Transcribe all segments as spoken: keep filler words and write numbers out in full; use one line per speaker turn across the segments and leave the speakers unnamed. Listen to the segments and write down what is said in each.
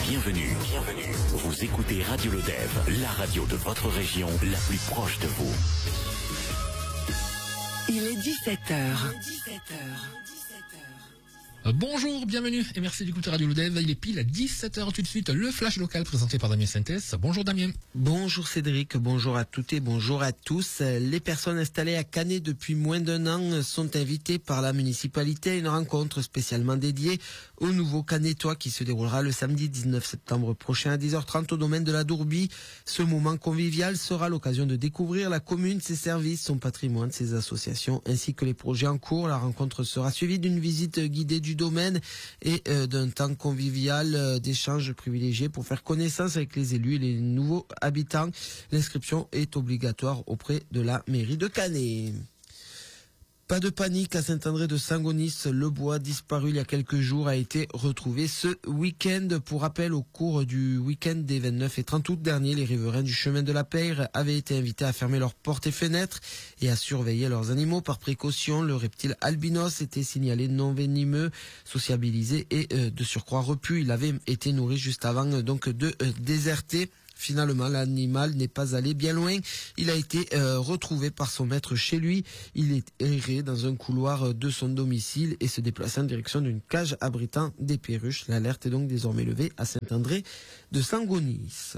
Bienvenue, bienvenue. Vous écoutez Radio Lodève, la radio de votre région, la plus proche de vous.
Il est dix-sept heures.
Bonjour, bienvenue et merci d'écouter Radio Lodève. Il est pile à dix-sept heures tout de suite, le flash local présenté par Damien Sintès. Bonjour Damien.
Bonjour Cédric, bonjour à toutes et bonjour à tous. Les personnes installées à Canet depuis moins d'un an sont invitées par la municipalité à une rencontre spécialement dédiée au nouveau Canetois qui se déroulera le samedi dix-neuf septembre prochain à dix heures trente au domaine de la Dourbie. Ce moment convivial sera l'occasion de découvrir la commune, ses services, son patrimoine, ses associations ainsi que les projets en cours. La rencontre sera suivie d'une visite guidée du domaine et euh, d'un temps convivial euh, d'échange privilégié pour faire connaissance avec les élus et les nouveaux habitants. L'inscription est obligatoire auprès de la mairie de Canet. Pas de panique à Saint-André de Sangonis. Le bois disparu il y a quelques jours a été retrouvé ce week-end. Pour rappel, au cours du week-end des vingt-neuf et trente août dernier, les riverains du chemin de la Peyre avaient été invités à fermer leurs portes et fenêtres et à surveiller leurs animaux. Par précaution, le reptile albinos était signalé non venimeux, sociabilisé et euh, de surcroît repu. Il avait été nourri juste avant donc de euh, déserter. Finalement, l'animal n'est pas allé bien loin. Il a été euh, retrouvé par son maître chez lui. Il est erré dans un couloir de son domicile et se déplaçait en direction d'une cage abritant des perruches. L'alerte est donc désormais levée à Saint-André de Sangonis.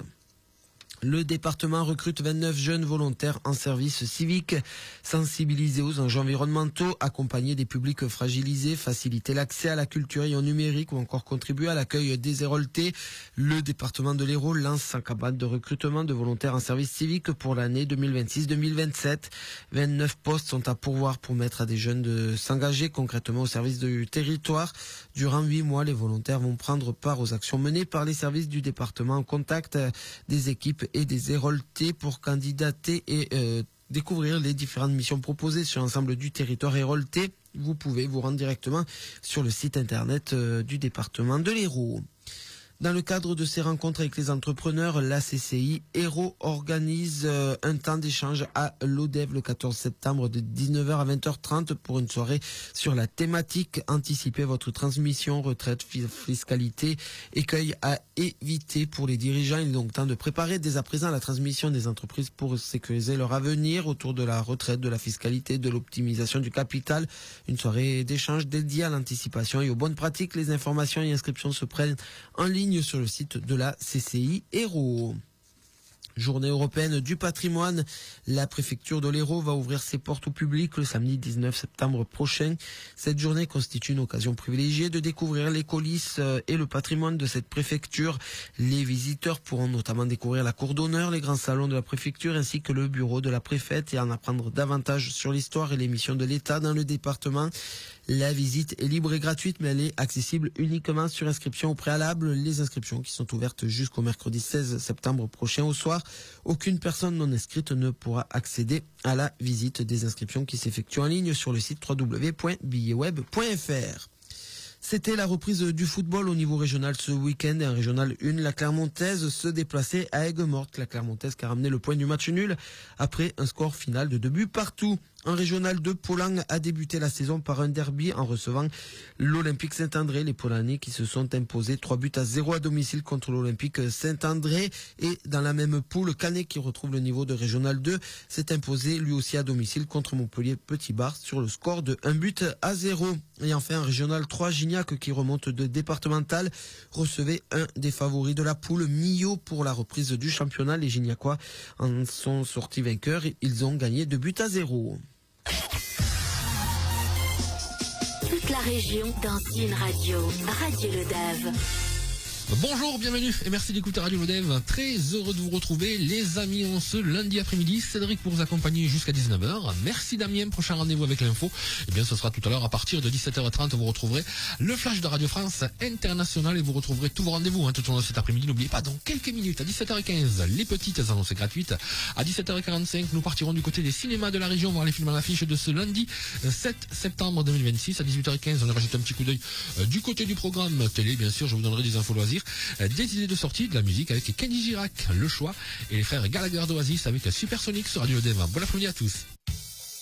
Le département recrute vingt-neuf jeunes volontaires en service civique, sensibilisés aux enjeux environnementaux, accompagner des publics fragilisés, faciliter l'accès à la culture et au numérique ou encore contribuer à l'accueil des Héroltais. Le département de l'Hérault lance sa campagne de recrutement de volontaires en service civique pour l'année deux mille vingt-six deux mille vingt-sept. vingt-neuf postes sont à pourvoir pour permettre à des jeunes de s'engager concrètement au service du territoire. Durant huit mois, les volontaires vont prendre part aux actions menées par les services du département en contact des équipes et des Héroltais pour candidater et euh, découvrir les différentes missions proposées sur l'ensemble du territoire héroltais. Vous pouvez vous rendre directement sur le site internet euh, du département de l'Hérault. Dans le cadre de ces rencontres avec les entrepreneurs, la C C I Hérault organise euh, un temps d'échange à Lodève le quatorze septembre de dix-neuf heures à vingt heures trente pour une soirée sur la thématique anticiper votre transmission, retraite, fiscalité, écueil à éviter pour les dirigeants. Il est donc temps de préparer dès à présent la transmission des entreprises pour sécuriser leur avenir autour de la retraite, de la fiscalité, de l'optimisation du capital. Une soirée d'échange dédiée à l'anticipation et aux bonnes pratiques. Les informations et inscriptions se prennent en ligne sur le site de la C C I Hérault. Journée européenne du patrimoine. La préfecture de l'Hérault va ouvrir ses portes au public le samedi dix-neuf septembre prochain. Cette journée constitue une occasion privilégiée de découvrir les coulisses et le patrimoine de cette préfecture. Les visiteurs pourront notamment découvrir la cour d'honneur, les grands salons de la préfecture ainsi que le bureau de la préfète et en apprendre davantage sur l'histoire et les missions de l'État dans le département. La visite est libre et gratuite, mais elle est accessible uniquement sur inscription au préalable. Les inscriptions qui sont ouvertes jusqu'au mercredi seize septembre prochain au soir. Aucune personne non inscrite ne pourra accéder à la visite des inscriptions qui s'effectuent en ligne sur le site w w w point billet web point f r. C'était la reprise du football au niveau régional ce week-end. Et en régional un, la Clermontaise se déplaçait à Aigues-Mortes. La Clermontaise qui a ramené le point du match nul après un score final de deux buts partout. En régional deux, Paulan a débuté la saison par un derby en recevant l'Olympique Saint-André. Les Paulanais qui se sont imposés trois buts à zéro à domicile contre l'Olympique Saint-André. Et dans la même poule, Canet qui retrouve le niveau de régional deux s'est imposé lui aussi à domicile contre Montpellier Petit Bar sur le score de un but à zéro. Et enfin en régional trois, Gignac qui remonte de départemental recevait un des favoris de la poule, Millau, pour la reprise du championnat. Les Gignacois en sont sortis vainqueurs. Ils ont gagné deux buts à zéro.
Toute la région dans une radio. Radio Lodève.
Bonjour, bienvenue et merci d'écouter Radio Lodève. Très heureux de vous retrouver les amis en ce lundi après-midi. Cédric pour vous accompagner jusqu'à dix-neuf heures. Merci Damien, prochain rendez-vous avec l'info. Eh bien ce sera tout à l'heure à partir de dix-sept heures trente. Vous retrouverez le flash de Radio France International et vous retrouverez tous vos rendez-vous hein, tout au long de cet après-midi. N'oubliez pas, dans quelques minutes à dix-sept heures quinze, les petites annonces gratuites. À dix-sept heures quarante-cinq, nous partirons du côté des cinémas de la région voir les films à l'affiche de ce lundi sept septembre deux mille vingt-six. À dix-huit heures quinze, on ira jeter un petit coup d'œil euh, du côté du programme télé. Bien sûr, je vous donnerai des infos loisirs. Des idées de sortie, de la musique avec Kenny Girac, Le Choix et les frères Gallagher d'Oasis avec Supersonic sur Radio Lodève. Bon après-midi à tous.